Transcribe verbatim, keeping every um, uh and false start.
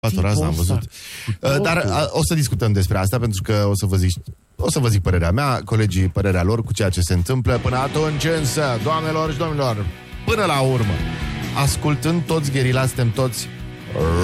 pastor, asta am văzut. Dar o să discutăm despre asta, pentru că o să vă zic, o să vă zic părerea mea, colegii părerea lor cu ceea ce se întâmplă. Până atunci însă, doamnelor și domnilor, până la urmă, ascultând toți Gherila, suntem toți